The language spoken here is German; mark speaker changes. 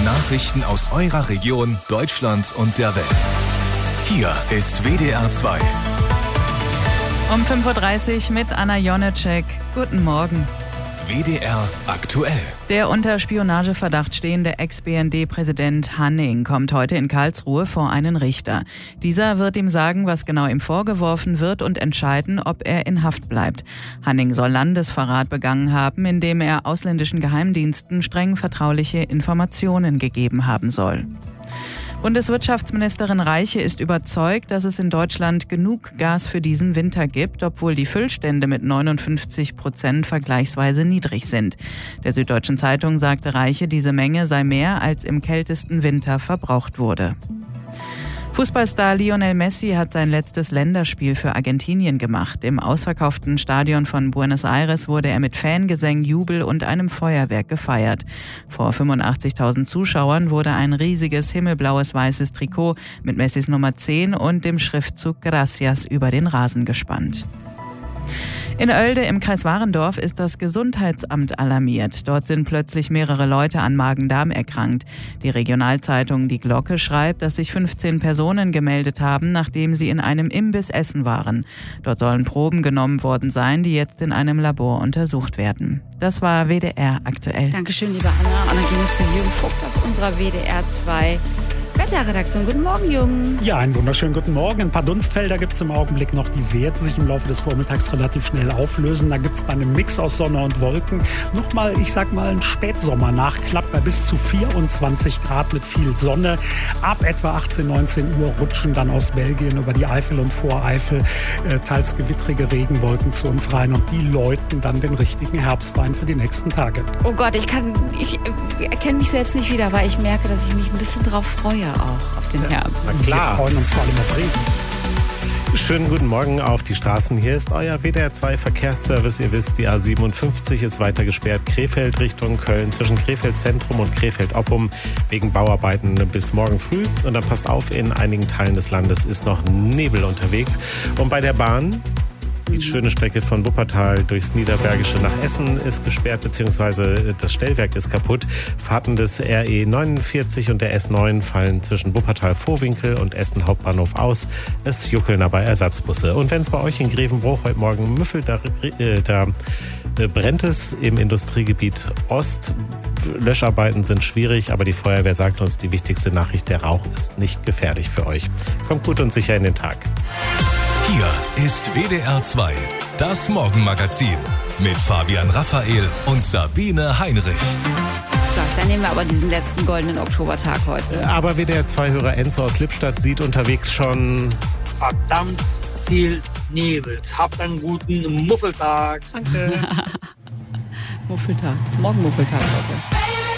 Speaker 1: Nachrichten aus eurer Region, Deutschland und der Welt. Hier ist WDR 2.
Speaker 2: Um 5.30 Uhr mit Anna Jonecek. Guten Morgen.
Speaker 1: WDR aktuell.
Speaker 2: Der unter Spionageverdacht stehende Ex-BND-Präsident Hanning kommt heute in Karlsruhe vor einen Richter. Dieser wird ihm sagen, was genau ihm vorgeworfen wird und entscheiden, ob er in Haft bleibt. Hanning soll Landesverrat begangen haben, indem er ausländischen Geheimdiensten streng vertrauliche Informationen gegeben haben soll. Bundeswirtschaftsministerin Reiche ist überzeugt, dass es in Deutschland genug Gas für diesen Winter gibt, obwohl die Füllstände mit 59% vergleichsweise niedrig sind. Der Süddeutschen Zeitung sagte Reiche, diese Menge sei mehr, als im kältesten Winter verbraucht wurde. Fußballstar Lionel Messi hat sein letztes Länderspiel für Argentinien gemacht. Im ausverkauften Stadion von Buenos Aires wurde er mit Fangesängen, Jubel und einem Feuerwerk gefeiert. Vor 85.000 Zuschauern wurde ein riesiges himmelblaues weißes Trikot mit Messis Nummer 10 und dem Schriftzug Gracias über den Rasen gespannt. In Oelde im Kreis Warendorf ist das Gesundheitsamt alarmiert. Dort sind plötzlich mehrere Leute an Magen-Darm erkrankt. Die Regionalzeitung Die Glocke schreibt, dass sich 15 Personen gemeldet haben, nachdem sie in einem Imbiss essen waren. Dort sollen Proben genommen worden sein, die jetzt in einem Labor untersucht werden. Das war WDR aktuell.
Speaker 3: Dankeschön, liebe Anna. Und dann gehen wir zu Jürgen Vogt aus unserer WDR 2 Wetterredaktion. Guten Morgen, Jürgen.
Speaker 4: Ja, einen wunderschönen guten Morgen. Ein paar Dunstfelder gibt es im Augenblick noch. Die werden sich im Laufe des Vormittags relativ schnell auflösen. Da gibt es bei einem Mix aus Sonne und Wolken nochmal, ich sag mal, einen Spätsommer-Nachklapp bei bis zu 24 Grad mit viel Sonne. Ab etwa 18, 19 Uhr rutschen dann aus Belgien über die Eifel und Voreifel teils gewittrige Regenwolken zu uns rein. Und die läuten dann den richtigen Herbst ein für die nächsten Tage.
Speaker 3: Oh Gott, ich erkenne mich selbst nicht wieder, weil ich merke, dass ich mich ein bisschen drauf freue auch auf den Herbst.
Speaker 5: Na klar.
Speaker 4: Wir freuen uns vor allem auf Regen.
Speaker 5: Schönen guten Morgen auf die Straßen. Hier ist euer WDR 2 Verkehrsservice. Ihr wisst, die A57 ist weiter gesperrt. Krefeld Richtung Köln zwischen Krefeld Zentrum und Krefeld Oppum wegen Bauarbeiten bis morgen früh. Und dann passt auf, in einigen Teilen des Landes ist noch Nebel unterwegs. Und bei der Bahn, die schöne Strecke von Wuppertal durchs Niederbergische nach Essen ist gesperrt, beziehungsweise das Stellwerk ist kaputt. Fahrten des RE 49 und der S9 fallen zwischen Wuppertal-Vohwinkel und Essen Hauptbahnhof aus. Es juckeln aber Ersatzbusse. Und wenn es bei euch in Grevenbruch heute Morgen müffelt, da brennt es im Industriegebiet Ost. Löscharbeiten sind schwierig, aber die Feuerwehr sagt uns, die wichtigste Nachricht, der Rauch ist nicht gefährlich für euch. Kommt gut und sicher in den Tag.
Speaker 1: Hier ist WDR 2, das Morgenmagazin mit Fabian Raphael und Sabine Heinrich.
Speaker 3: So, dann nehmen wir aber diesen letzten goldenen Oktobertag heute.
Speaker 5: Aber WDR 2-Hörer Enzo aus Lippstadt sieht unterwegs schon
Speaker 6: verdammt viel Nebel. Habt einen guten Muffeltag.
Speaker 5: Danke.
Speaker 3: Muffeltag. Morgen Muffeltag heute.